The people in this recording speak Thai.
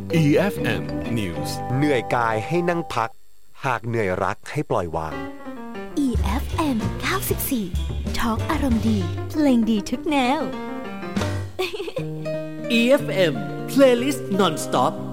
EFM News เหนื่อยกายให้นั่งพักหากเหนื่อยรักให้ปล่อยวาง EFM 94 Talk อารมณ์ดีเพลงดีทุกแนว EFM Playlist Non-Stop